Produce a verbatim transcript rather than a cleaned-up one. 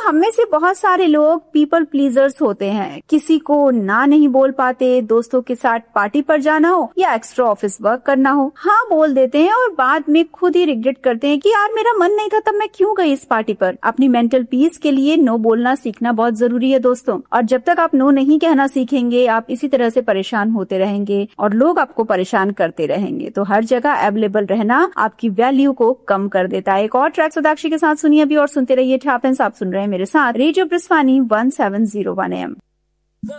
हम में से बहुत सारे लोग पीपल प्लीजर्स होते हैं। किसी को ना नहीं बोल पाते, दोस्तों के साथ पार्टी पर जाना हो या एक्स्ट्रा ऑफिस वर्क करना हो, हाँ बोल देते हैं और बाद में खुद ही रिग्रेट करते हैं कि यार मेरा मन नहीं था तब मैं क्यों गई इस पार्टी पर। अपनी मेंटल पीस के लिए नो बोलना सीखना बहुत जरूरी है दोस्तों, और जब तक आप नो नहीं कहना सीखेंगे आप इसी तरह से परेशान होते रहेंगे और लोग आपको परेशान करते रहेंगे। तो हर जगह अवेलेबल रहना आपकी वैल्यू को कम कर देता है। एक और ट्रैक साक्षी के साथ सुनिए अभी और सुनते रहिए टॉप टेन। आप सुन रहे हैं मेरे साथ radio ब्रिस्वानी one seven zero one M.